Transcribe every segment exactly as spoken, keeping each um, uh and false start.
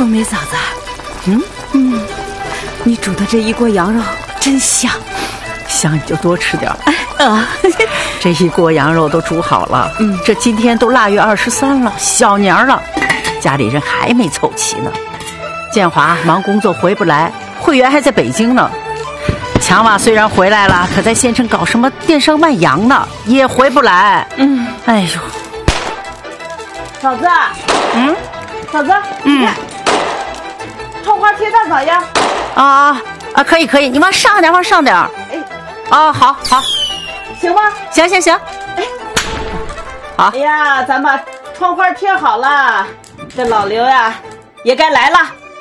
梅嫂子，嗯嗯，你煮的这一锅羊肉真香， 香你就多吃点。 哎啊， 这一锅羊肉都煮好了，嗯，这今天都腊月二十三了，小年了，家里人还没凑齐呢。建华忙工作回不来，慧媛还在北京呢。强娃虽然回来了，可在县城搞什么电商卖羊呢，也回不来。嗯，哎呦， 嫂子， 嗯， 嫂子，嗯，窗花贴大嫂呀。 啊啊，可以可以，你往上点，往上点。哎，啊，好好， 行吗？ 行行行。哎，好。 哎呀，咱把窗花贴好了，这老刘呀也该来了。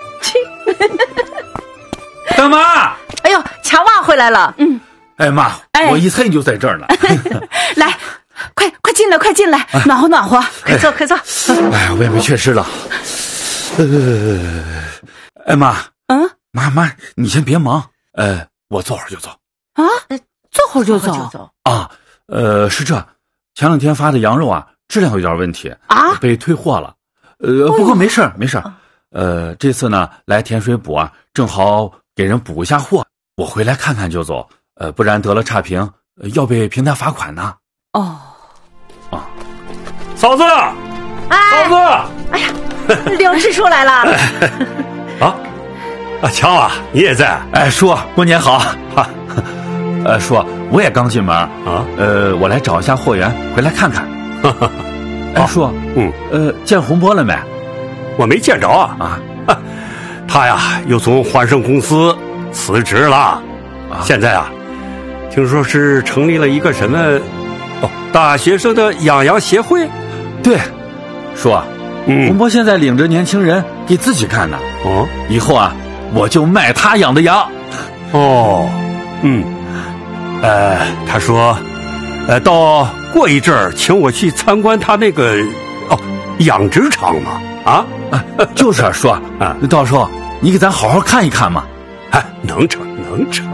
干妈！ 哎呦，强娃回来了。嗯， 哎妈，哎、我一猜你就在这儿呢。 来，快快进来，快进来，哎、暖和暖和，快坐，快坐。 哎，我也没缺失了。呃，哎妈，嗯，妈妈，你先别忙，呃，我坐会儿就走。 啊，坐会儿就走啊？呃，是这，前两天发的羊肉啊，质量有点问题啊，被退货了。呃，不过没事儿，没事儿。呃，这次呢来甜水补啊，正好给人补一下货，我回来看看就走，呃，不然得了差评，呃、要被平台罚款呢。 哦， 啊，嫂子，哎、嫂子， 哎呀，刘支书来了。 啊啊，强啊，你也在？ 哎，叔，过年好。哈，呃，叔，我也刚进门啊，呃，我来找一下货源，回来看看。哎，叔，嗯，呃，见洪波了没？ 我没见着啊啊，他呀又从欢盛公司辞职了，啊、现在啊，听说是成立了一个什么哦大学生的养羊协会。 对，叔，嗯，洪波现在领着年轻人给自己看呢。哦，以后啊，我就卖他养的羊。 哦，嗯，呃，他说，呃，到过一阵儿请我去参观他那个哦养殖场嘛。啊， 就是啊，叔啊，到时候你给咱好好看一看嘛。 哎，能成，能成。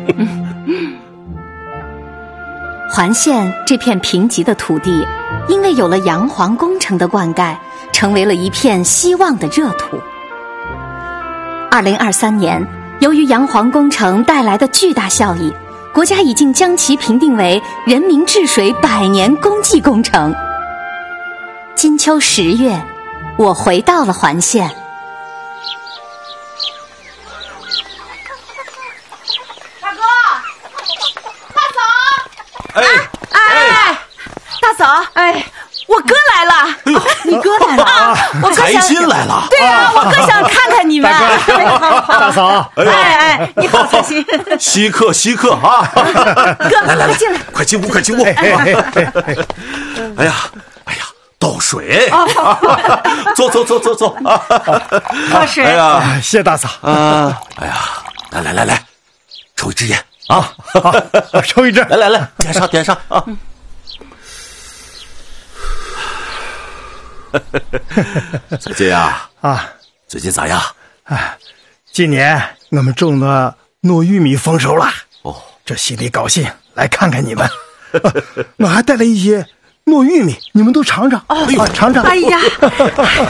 环县这片贫瘠的土地，因为有了洋黄工程的灌溉，成为了一片希望的热土。二零二三年，由于洋黄工程带来的巨大效益，国家已经将其评定为人民治水百年功绩工程。金秋十月，我回到了环县。 大哥，大嫂，哎哎，大嫂，哎，我哥来了。哎呦，你哥来了啊！我财新来了。 对啊，我哥想看看你们。 大嫂， 哎哎，你好，财新。 稀客稀客啊！ 哥，来来来，进来， 快进屋，快进屋。哎呀。倒水，走走走走走啊！ 喝水。 哎呀， 谢大嫂啊！哎呀，来来来来，抽一支烟啊！ 抽一支， 来来来，点上点上啊！最近啊啊，最近咋样？ 啊，今年我们种的糯玉米丰收了，哦，这心里高兴，来看看你们。我还带了一些糯玉米，你们都尝尝，哦，尝尝。 哎呀。